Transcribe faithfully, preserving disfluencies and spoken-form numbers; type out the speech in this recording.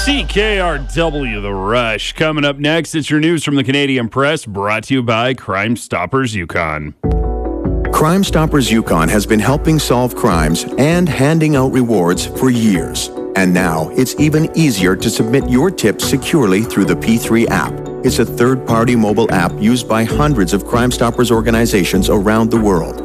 C K R W The Rush. Coming up next, it's your news from the Canadian Press, brought to you by Crime Stoppers Yukon. Crime Stoppers Yukon has been helping solve crimes and handing out rewards for years. And now it's even easier to submit your tips securely through the P three app. It's a third-party mobile app used by hundreds of Crime Stoppers organizations around the world.